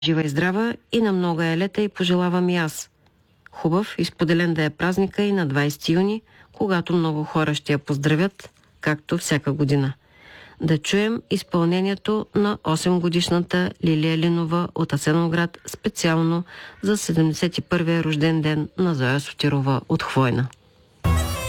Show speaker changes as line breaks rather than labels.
Жива и здрава и на много елета и пожелавам и аз. Хубав и споделен да е празника и на 20 юни, когато много хора ще я поздравят, както всяка година. Да чуем изпълнението на 8-годишната Лилия Линова от Асеновград специално за 71-я рожден ден на Зоя Сотирова от Хвойна.